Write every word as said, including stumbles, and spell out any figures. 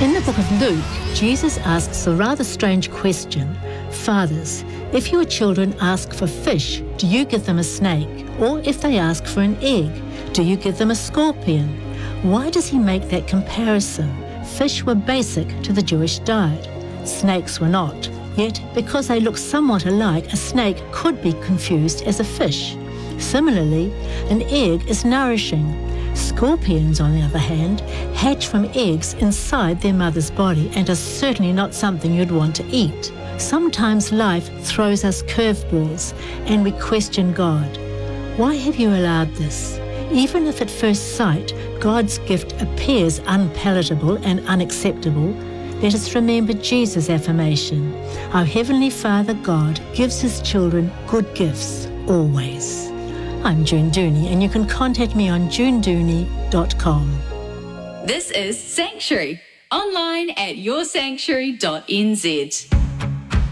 In the book of Luke, Jesus asks a rather strange question. Fathers, if your children ask for fish, do you give them a snake? Or if they ask for an egg, do you give them a scorpion? Why does he make that comparison? Fish were basic to the Jewish diet. Snakes were not. Yet, because they look somewhat alike, a snake could be confused as a fish. Similarly, an egg is nourishing. Scorpions, on the other hand, hatch from eggs inside their mother's body and are certainly not something you'd want to eat. Sometimes life throws us curveballs and we question God. Why have you allowed this? Even if at first sight God's gift appears unpalatable and unacceptable, let us remember Jesus' affirmation. Our Heavenly Father God gives His children good gifts, always. I'm June Dooney, and you can contact me on june dooney dot com. This is Sanctuary, online at your sanctuary dot n z.